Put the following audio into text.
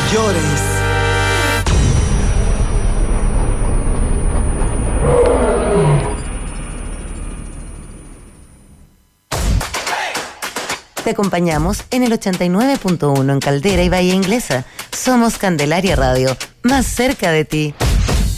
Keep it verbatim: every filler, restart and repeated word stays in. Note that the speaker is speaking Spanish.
llores. Te acompañamos en el ochenta y nueve punto uno en Caldera y Bahía Inglesa. Somos Candelaria Radio, más cerca de ti.